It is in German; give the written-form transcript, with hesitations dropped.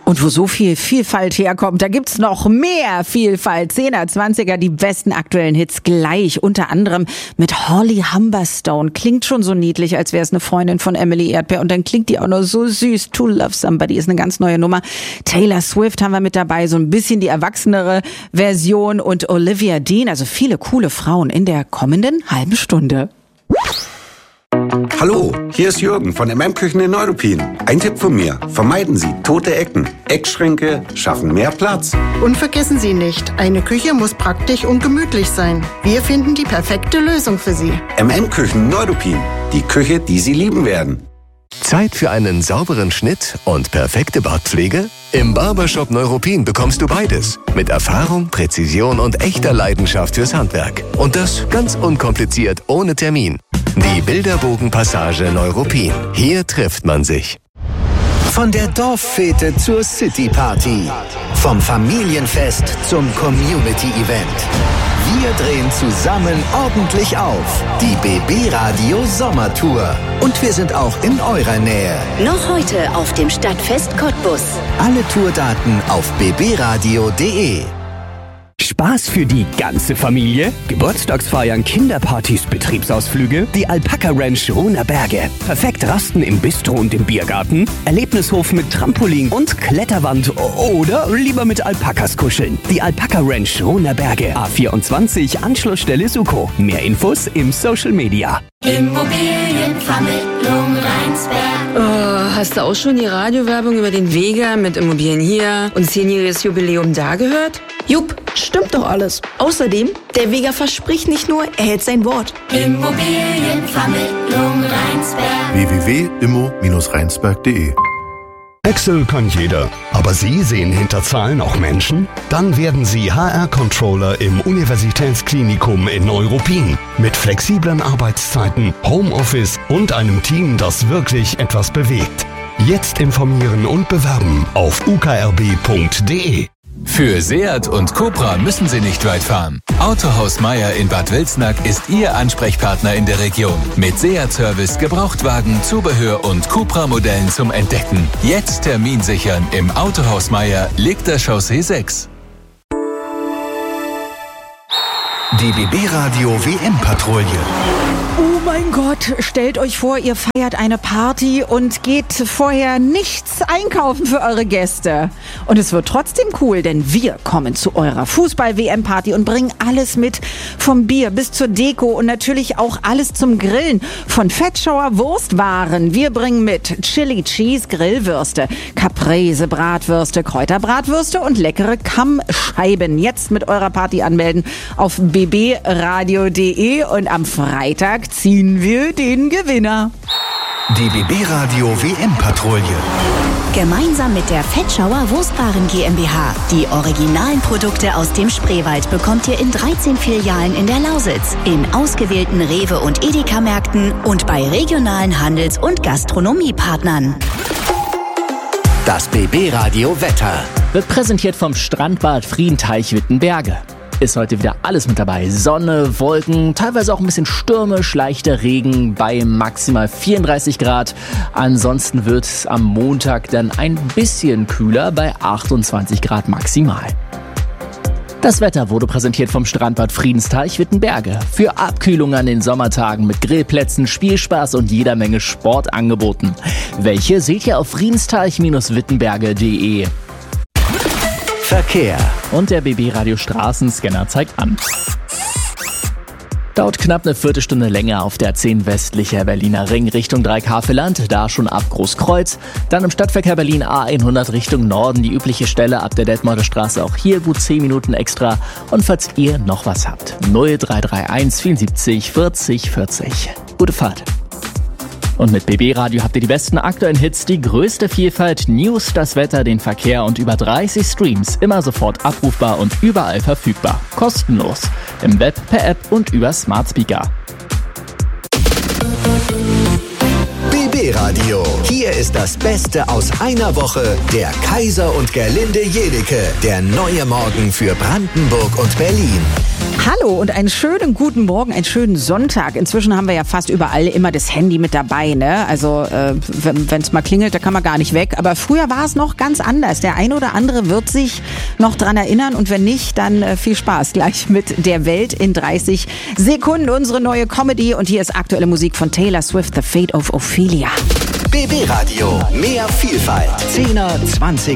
Und wo so viel Vielfalt herkommt, da gibt's noch mehr Vielfalt. 10er, 20er, die besten aktuellen Hits gleich. Unter anderem mit Holly Humberstone. Klingt schon so niedlich, als wäre es eine Freundin von Emily Erdbeer. Und dann klingt die auch noch so süß. To Love Somebody ist eine ganz neue Nummer. Taylor Swift haben wir mit dabei. So ein bisschen die erwachsenere Version. Und Olivia Dean. Also viele coole Frauen in der kommenden halben Stunde. Hallo, hier ist Jürgen von MM-Küchen in Neuruppin. Ein Tipp von mir: Vermeiden Sie tote Ecken. Eckschränke schaffen mehr Platz. Und vergessen Sie nicht, eine Küche muss praktisch und gemütlich sein. Wir finden die perfekte Lösung für Sie. MM-Küchen Neuruppin. Die Küche, die Sie lieben werden. Zeit für einen sauberen Schnitt und perfekte Bartpflege? Im Barbershop Neuruppin bekommst du beides. Mit Erfahrung, Präzision und echter Leidenschaft fürs Handwerk. Und das ganz unkompliziert, ohne Termin. Die Bilderbogenpassage Neuruppin. Hier trifft man sich. Von der Dorffete zur City-Party. Vom Familienfest zum Community-Event. Wir drehen zusammen ordentlich auf. Die BB Radio Sommertour. Und wir sind auch in eurer Nähe. Noch heute auf dem Stadtfest Cottbus. Alle Tourdaten auf bbradio.de. Spaß für die ganze Familie? Geburtstagsfeiern, Kinderpartys, Betriebsausflüge? Die Alpaka Ranch Ruhner Berge. Perfekt rasten im Bistro und im Biergarten? Erlebnishof mit Trampolin und Kletterwand oder lieber mit Alpakas kuscheln? Die Alpaka Ranch Ruhner Berge. A24 Anschlussstelle Suko. Mehr Infos im Social Media. Immobilienvermittlung Rheinsberg. Oh, hast du auch schon die Radiowerbung über den Vega mit Immobilien hier und 10-jähriges Jubiläum da gehört? Jupp, stimmt doch alles. Außerdem, der Vega verspricht nicht nur, er hält sein Wort. Immobilienvermittlung Rheinsberg. www.immo-rheinsberg.de. Excel kann jeder, aber Sie sehen hinter Zahlen auch Menschen? Dann werden Sie HR-Controller im Universitätsklinikum in Neuruppin. Mit flexiblen Arbeitszeiten, Homeoffice und einem Team, das wirklich etwas bewegt. Jetzt informieren und bewerben auf ukrb.de. Für Seat und Cupra müssen Sie nicht weit fahren. Autohaus Meier in Bad Wülsnack ist Ihr Ansprechpartner in der Region. Mit Seat-Service, Gebrauchtwagen, Zubehör und Cupra-Modellen zum Entdecken. Jetzt Termin sichern im Autohaus Meier, Liegter Chaussee 6. Die BB Radio WM-Patrouille. Oh mein Gott, stellt euch vor, ihr feiert eine Party und geht vorher nichts einkaufen für eure Gäste. Und es wird trotzdem cool, denn wir kommen zu eurer Fußball-WM-Party und bringen alles mit, vom Bier bis zur Deko und natürlich auch alles zum Grillen. Von Fettschauer Wurstwaren. Wir bringen mit Chili Cheese Grillwürste, Caprese Bratwürste, Kräuterbratwürste und leckere Kammscheiben. Jetzt mit eurer Party anmelden auf bbradio.de und am Freitag ziehen wir den Gewinner. Die BB Radio WM-Patrouille. Gemeinsam mit der Fettschauer Wurstwaren GmbH. Die originalen Produkte aus dem Spreewald bekommt ihr in 13 Filialen in der Lausitz, in ausgewählten Rewe- und Edeka-Märkten und bei regionalen Handels- und Gastronomiepartnern. Das BB Radio Wetter wird präsentiert vom Strandbad Friedenteich-Wittenberge. Ist heute wieder alles mit dabei. Sonne, Wolken, teilweise auch ein bisschen stürmisch, leichter Regen bei maximal 34 Grad. Ansonsten wird es am Montag dann ein bisschen kühler bei 28 Grad maximal. Das Wetter wurde präsentiert vom Strandbad Friedensteich-Wittenberge. Für Abkühlung an den Sommertagen mit Grillplätzen, Spielspaß und jeder Menge Sportangeboten. Welche seht ihr auf friedensteich-wittenberge.de. Verkehr. Und der BB Radio Straßenscanner zeigt an. Dauert knapp eine Viertelstunde länger auf der 10 westlicher Berliner Ring Richtung Dreikäferland, da schon ab Großkreuz. Dann im Stadtverkehr Berlin A100 Richtung Norden, die übliche Stelle ab der Detmolder Straße, auch hier gut 10 Minuten extra. Und falls ihr noch was habt, 0331 74 40 40. Gute Fahrt. Und mit BB Radio habt ihr die besten aktuellen Hits, die größte Vielfalt, News, das Wetter, den Verkehr und über 30 Streams. Immer sofort abrufbar und überall verfügbar. Kostenlos. Im Web, per App und über Smart Speaker. BB Radio. Hier ist das Beste aus einer Woche. Der Kaiser und Gerlinde Jedecke. Der neue Morgen für Brandenburg und Berlin. Hallo und einen schönen guten Morgen, einen schönen Sonntag. Inzwischen haben wir ja fast überall immer das Handy mit dabei, ne? Also wenn es mal klingelt, da kann man gar nicht weg. Aber früher war es noch ganz anders. Der eine oder andere wird sich noch dran erinnern und wenn nicht, dann viel Spaß gleich mit der Welt in 30 Sekunden. Unsere neue Comedy und hier ist aktuelle Musik von Taylor Swift, The Fate of Ophelia. BB Radio, mehr Vielfalt. 10er, 20